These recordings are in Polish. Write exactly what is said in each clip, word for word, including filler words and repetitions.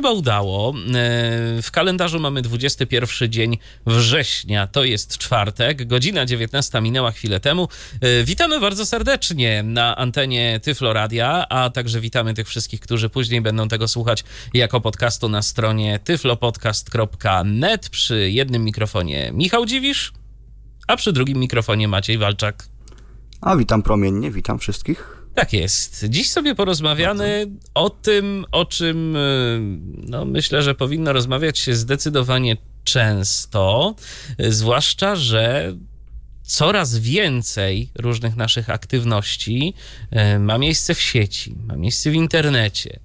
chyba udało. W kalendarzu mamy dwudziesty pierwszy dzień września, to jest czwartek, godzina dziewiętnasta minęła chwilę temu. Witamy bardzo serdecznie na antenie Tyflo Radia, a także witamy tych wszystkich, którzy później będą tego słuchać jako podcastu na stronie tyflopodcast kropka net. Przy jednym mikrofonie Michał Dziwisz, a przy drugim mikrofonie Maciej Walczak. A witam promiennie, witam wszystkich. Tak jest. Dziś sobie porozmawiamy Bardzo. o tym, o czym no, myślę, że powinno rozmawiać się zdecydowanie często, zwłaszcza, że coraz więcej różnych naszych aktywności ma miejsce w sieci, ma miejsce w internecie.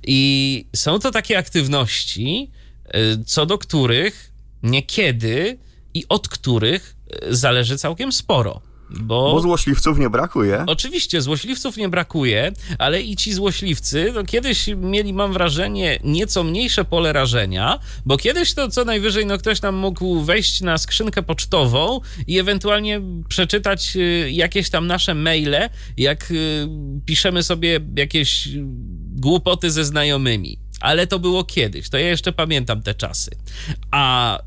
I są to takie aktywności, co do których niekiedy i od których zależy całkiem sporo. Bo, Bo złośliwców nie brakuje. Oczywiście, złośliwców nie brakuje, ale i ci złośliwcy no kiedyś mieli, mam wrażenie, nieco mniejsze pole rażenia, bo kiedyś to co najwyżej no ktoś tam mógł wejść na skrzynkę pocztową i ewentualnie przeczytać jakieś tam nasze maile, jak piszemy sobie jakieś głupoty ze znajomymi. Ale to było kiedyś, to ja jeszcze pamiętam te czasy. A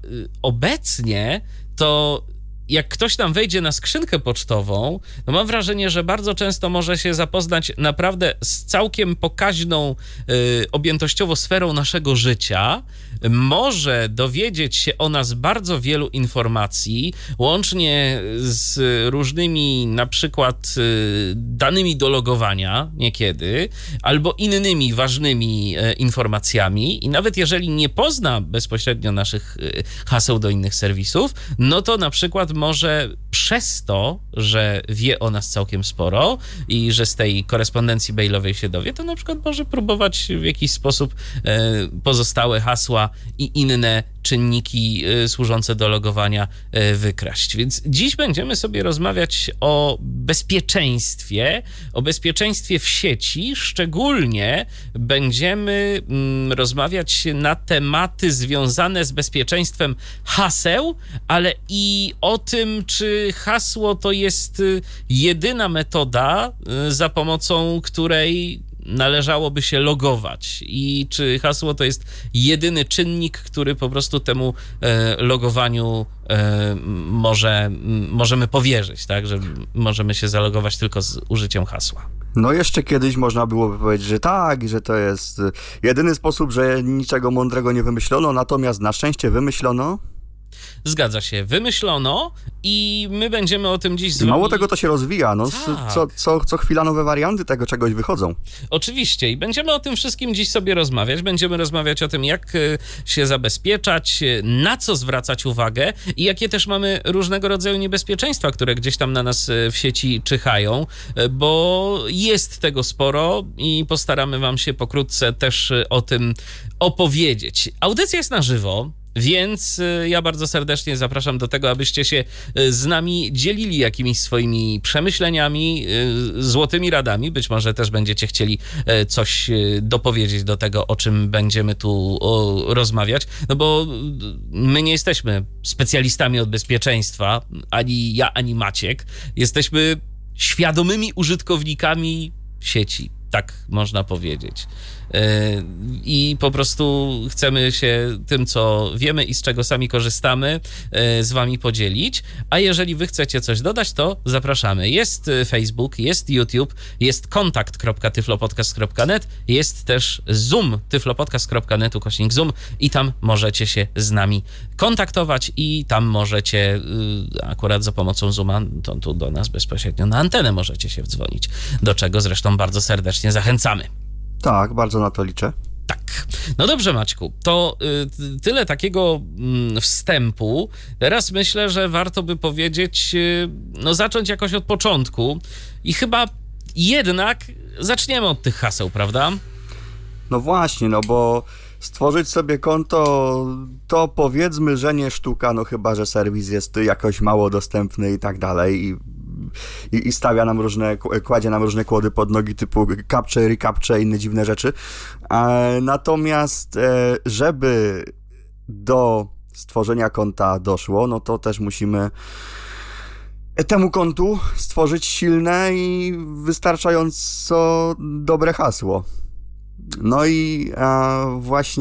obecnie to jak ktoś tam wejdzie na skrzynkę pocztową, no mam wrażenie, że bardzo często może się zapoznać naprawdę z całkiem pokaźną y, objętościowo sferą naszego życia, może dowiedzieć się o nas bardzo wielu informacji, łącznie z różnymi na przykład y, danymi do logowania niekiedy, albo innymi ważnymi y, informacjami i nawet jeżeli nie pozna bezpośrednio naszych y, haseł do innych serwisów, no to na przykład może przez to, że wie o nas całkiem sporo i że z tej korespondencji mailowej się dowie, to na przykład może próbować w jakiś sposób pozostałe hasła i inne czynniki służące do logowania wykraść. Więc dziś będziemy sobie rozmawiać o bezpieczeństwie, o bezpieczeństwie w sieci. Szczególnie będziemy rozmawiać na tematy związane z bezpieczeństwem haseł, ale i o tym, czy hasło to jest jedyna metoda, za pomocą której należałoby się logować i czy hasło to jest jedyny czynnik, który po prostu temu e, logowaniu e, może, możemy powierzyć, tak, że możemy się zalogować tylko z użyciem hasła. No jeszcze kiedyś można byłoby powiedzieć, że tak, że to jest jedyny sposób, że niczego mądrego nie wymyślono, natomiast na szczęście wymyślono. Zgadza się, wymyślono i my będziemy o tym dziś z wami... Mało tego to się rozwija, no tak. co, co, co chwila nowe warianty tego czegoś wychodzą. Oczywiście i będziemy o tym wszystkim dziś sobie rozmawiać, będziemy rozmawiać o tym, jak się zabezpieczać, na co zwracać uwagę i jakie też mamy różnego rodzaju niebezpieczeństwa, które gdzieś tam na nas w sieci czyhają, bo jest tego sporo i postaramy wam się pokrótce też o tym opowiedzieć. Audycja jest na żywo, więc ja bardzo serdecznie zapraszam do tego, abyście się z nami dzielili jakimiś swoimi przemyśleniami, złotymi radami. Być może też będziecie chcieli coś dopowiedzieć do tego, o czym będziemy tu rozmawiać. No bo my nie jesteśmy specjalistami od bezpieczeństwa, ani ja, ani Maciek. Jesteśmy świadomymi użytkownikami sieci, tak można powiedzieć. I po prostu chcemy się tym, co wiemy i z czego sami korzystamy, z wami podzielić. A jeżeli wy chcecie coś dodać, to zapraszamy. Jest Facebook, jest YouTube, jest kontakt kropka tyflopodcast kropka net, jest też Zoom, tyflopodcast kropka net ukośnik Zoom i tam możecie się z nami kontaktować i tam możecie, akurat za pomocą Zooma, to tu do nas bezpośrednio na antenę możecie się wdzwonić, do czego zresztą bardzo serdecznie zachęcamy. Tak, bardzo na to liczę. Tak. No dobrze, Maćku, to y, tyle takiego y, wstępu. Teraz myślę, że warto by powiedzieć, y, no zacząć jakoś od początku i chyba jednak zaczniemy od tych haseł, prawda? No właśnie, no bo stworzyć sobie konto to powiedzmy, że nie sztuka, no chyba, że serwis jest jakoś mało dostępny i tak dalej i I, i stawia nam różne, kładzie nam różne kłody pod nogi typu captcha, recaptcha i inne dziwne rzeczy. E, natomiast e, żeby do stworzenia konta doszło, no to też musimy temu kontu stworzyć silne i wystarczająco dobre hasło. No i e, właśnie